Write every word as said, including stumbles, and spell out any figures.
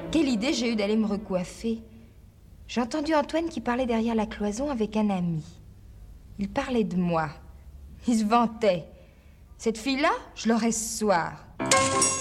Quelle idée j'ai eue d'aller me recoiffer. J'ai entendu Antoine qui parlait derrière la cloison avec un ami. Il parlait de moi. Il se vantait. Cette fille-là, je l'aurai ce soir.